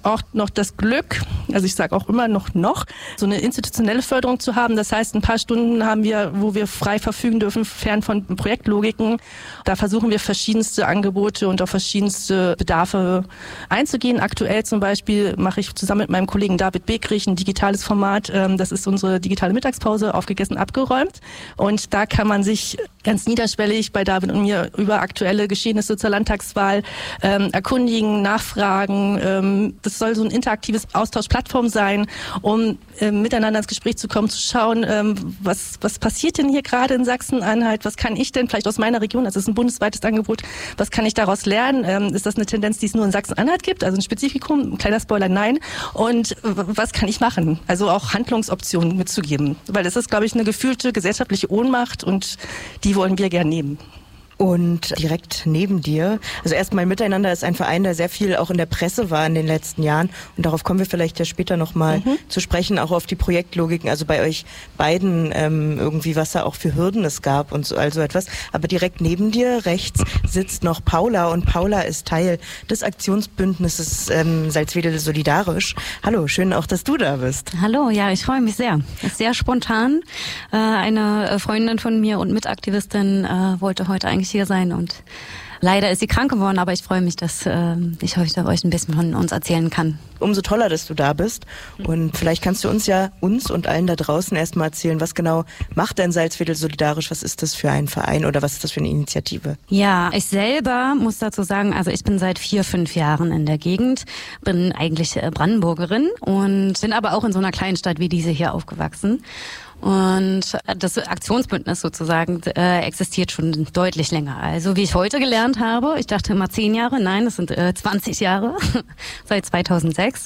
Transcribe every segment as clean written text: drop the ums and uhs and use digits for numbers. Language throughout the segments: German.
auch noch das Glück, also ich sage auch immer noch, so eine institutionelle Förderung zu haben. Das heißt, ein paar Stunden haben wir, wo wir frei verfügen dürfen, fern von Projektlogiken. Da versuchen wir verschiedenste Angebote und auf verschiedenste Bedarfe einzugehen. Aktuell zum Beispiel mache ich zusammen mit meinem Kollegen David Begrich ein digitales Format. Das ist unsere digitale Mittagspause, aufgegessen, abgeräumt. Und da kann man sich ganz niederschwellig bei David und mir über aktuelle Geschehnisse zur Landtagswahl erkundigen, nachfragen. Das soll so ein interaktives Austauschplattform sein, um miteinander ins Gespräch zu kommen, zu schauen, was passiert denn hier gerade in Sachsen-Anhalt, was kann ich denn vielleicht aus meiner Region, das ist ein bundesweites Angebot, was kann ich daraus lernen? Ist das eine Tendenz, die es nur in Sachsen-Anhalt gibt, also ein Spezifikum, ein kleiner Spoiler, nein. Und was kann ich machen? Also auch Handlungsoptionen mitzugeben, weil das ist, glaube ich, eine gefühlte gesellschaftliche Ohnmacht und die wollen wir gern nehmen. Und direkt neben dir, also erstmal Miteinander ist ein Verein, der sehr viel auch in der Presse war in den letzten Jahren. Und darauf kommen wir vielleicht ja später nochmal zu sprechen, auch auf die Projektlogiken, also bei euch beiden irgendwie, was da auch für Hürden es gab und so, also etwas. Aber direkt neben dir, rechts, sitzt noch Paula und Paula ist Teil des Aktionsbündnisses Salzwedel Solidarisch. Hallo, schön auch, dass du da bist. Hallo, ja, ich freue mich sehr. Ist sehr spontan. Eine Freundin von mir und Mitaktivistin wollte heute eigentlich hier sein und leider ist sie krank geworden, aber ich freue mich, dass ich heute euch ein bisschen von uns erzählen kann. Umso toller, dass du da bist und vielleicht kannst du uns und allen da draußen erstmal erzählen, was genau macht denn Salzwedel Solidarisch, was ist das für ein Verein oder was ist das für eine Initiative? Ja, ich selber muss dazu sagen, also ich bin seit 4-5 Jahren in der Gegend, bin eigentlich Brandenburgerin und bin aber auch in so einer kleinen Stadt wie diese hier aufgewachsen. Und das Aktionsbündnis sozusagen existiert schon deutlich länger. Also wie ich heute gelernt habe, ich dachte immer 10 Jahre, nein, das sind 20 Jahre, seit 2006.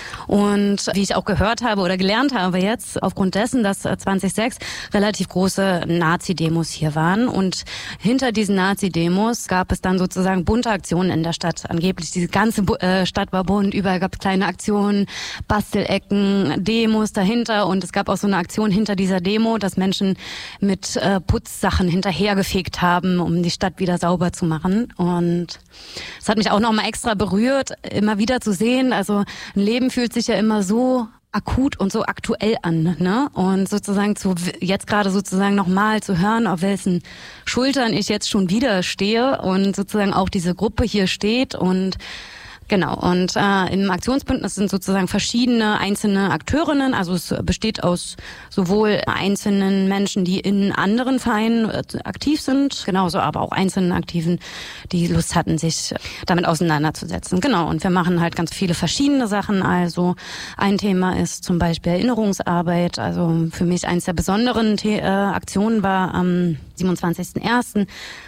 Und wie ich auch gehört habe oder gelernt habe jetzt, aufgrund dessen, dass 2006 relativ große Nazi-Demos hier waren. Und hinter diesen Nazi-Demos gab es dann sozusagen bunte Aktionen in der Stadt. Angeblich diese ganze Stadt war bunt, überall gab es kleine Aktionen, Bastelecken, Demos dahinter. Und es gab auch so eine Aktion hinter dieser Demo, dass Menschen mit Putzsachen hinterhergefegt haben, um die Stadt wieder sauber zu machen. Und es hat mich auch nochmal extra berührt, immer wieder zu sehen. Also ein Leben fühlt sich ja immer so akut und so aktuell an, ne? Und sozusagen jetzt gerade sozusagen nochmal zu hören, auf welchen Schultern ich jetzt schon wieder stehe und sozusagen auch diese Gruppe hier steht und genau, und im Aktionsbündnis sind sozusagen verschiedene einzelne Akteurinnen, also es besteht aus sowohl einzelnen Menschen, die in anderen Vereinen aktiv sind, genauso aber auch einzelnen Aktiven, die Lust hatten, sich damit auseinanderzusetzen. Genau, und wir machen halt ganz viele verschiedene Sachen, also ein Thema ist zum Beispiel Erinnerungsarbeit, also für mich eines der besonderen Aktionen war am 27.01.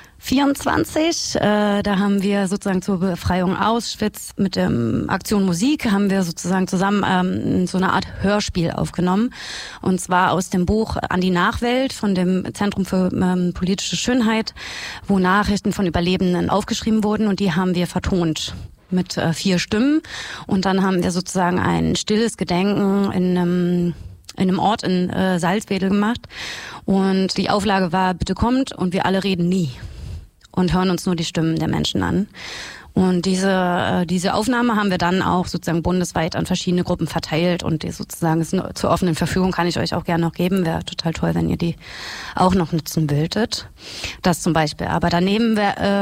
24, da haben wir sozusagen zur Befreiung Auschwitz mit der Aktion Musik haben wir sozusagen zusammen so eine Art Hörspiel aufgenommen und zwar aus dem Buch An die Nachwelt von dem Zentrum für politische Schönheit, wo Nachrichten von Überlebenden aufgeschrieben wurden und die haben wir vertont mit 4 Stimmen und dann haben wir sozusagen ein stilles Gedenken in einem Ort in Salzwedel gemacht und die Auflage war, bitte kommt und wir alle reden nie. Und hören uns nur die Stimmen der Menschen an. Und diese Aufnahme haben wir dann auch sozusagen bundesweit an verschiedene Gruppen verteilt und die sozusagen ist zur offenen Verfügung, kann ich euch auch gerne noch geben. Wäre total toll, wenn ihr die auch noch nutzen würdet. Das zum Beispiel. Aber daneben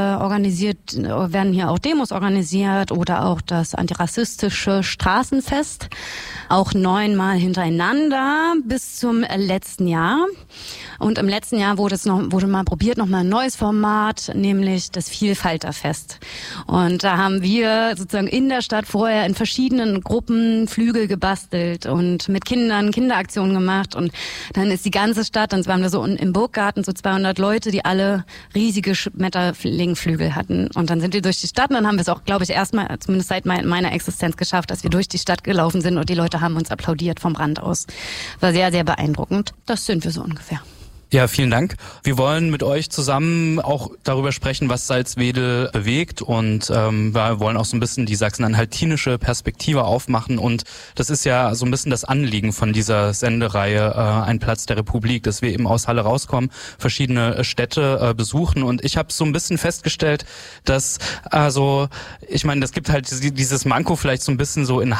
werden hier auch Demos organisiert oder auch das antirassistische Straßenfest. Auch 9-mal hintereinander bis zum letzten Jahr. Und im letzten Jahr wurde mal probiert, nochmal ein neues Format, nämlich das Vielfalterfest. Und da haben wir sozusagen in der Stadt vorher in verschiedenen Gruppen Flügel gebastelt und mit Kindern Kinderaktionen gemacht. Und dann ist die ganze Stadt, dann waren wir so im Burggarten, so 200 Leute, die alle riesige Schmetterlingflügel hatten. Und dann sind wir durch die Stadt und dann haben wir es auch, glaube ich, erstmal, zumindest seit meiner Existenz geschafft, dass wir durch die Stadt gelaufen sind und die Leute haben uns applaudiert vom Rand aus. War sehr, sehr beeindruckend. Das sind wir so ungefähr. Ja, vielen Dank. Wir wollen mit euch zusammen auch darüber sprechen, was Salzwedel bewegt und wir wollen auch so ein bisschen die sachsen-anhaltinische Perspektive aufmachen und das ist ja so ein bisschen das Anliegen von dieser Sendereihe Ein Platz der Republik, dass wir eben aus Halle rauskommen, verschiedene Städte besuchen und ich habe so ein bisschen festgestellt, dass ich meine, das gibt halt dieses Manko vielleicht so ein bisschen so in